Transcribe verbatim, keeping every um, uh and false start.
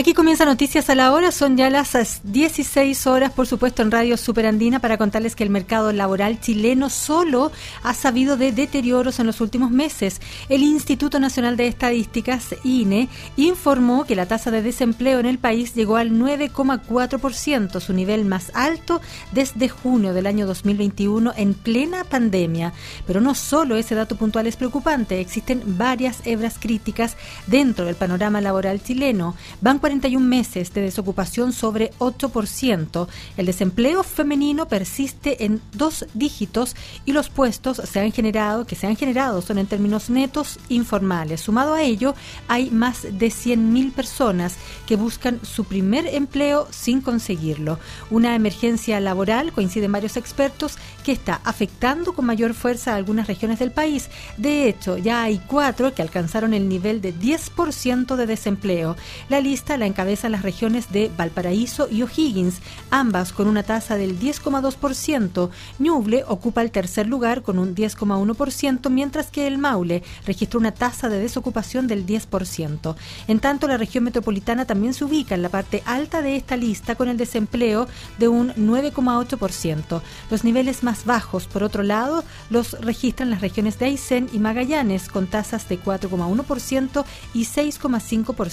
Aquí comienza Noticias a la Hora, son ya las dieciséis horas, por supuesto, en Radio Superandina, para contarles que el mercado laboral chileno solo ha sabido de deterioros en los últimos meses. El Instituto Nacional de Estadísticas, I N E, informó que la tasa de desempleo en el país llegó al nueve coma cuatro por ciento, su nivel más alto desde junio del año dos mil veintiuno, en plena pandemia. Pero no solo ese dato puntual es preocupante, existen varias hebras críticas dentro del panorama laboral chileno. Van cuarenta y un meses de desocupación sobre ocho por ciento. El desempleo femenino persiste en dos dígitos y los puestos se han generado, que se han generado son en términos netos informales. Sumado a ello, hay más de cien mil personas que buscan su primer empleo sin conseguirlo. Una emergencia laboral, coinciden varios expertos, que está afectando con mayor fuerza a algunas regiones del país. De hecho, ya hay cuatro que alcanzaron el nivel de diez por ciento de desempleo. La lista la encabezan las regiones de Valparaíso y O'Higgins, ambas con una tasa del diez coma dos por ciento. Ñuble ocupa el tercer lugar con un diez coma uno por ciento, mientras que el Maule registró una tasa de desocupación del diez por ciento. En tanto, la región metropolitana también se ubica en la parte alta de esta lista con el desempleo de un nueve coma ocho por ciento. Los niveles más bajos, por otro lado, los registran las regiones de Aysén y Magallanes, con tasas de cuatro coma uno por ciento y seis coma cinco por ciento.